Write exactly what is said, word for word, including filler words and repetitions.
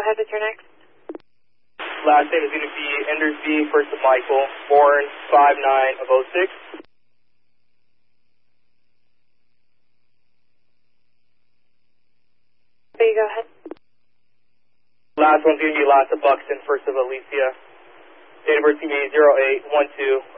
ahead with your next. Last name is going to be Enders B, first of Michael, born five nine of oh six. There you go ahead. Last one's going to be Lassa Buxton, first of Alicia. Date of birth to be zero eight one two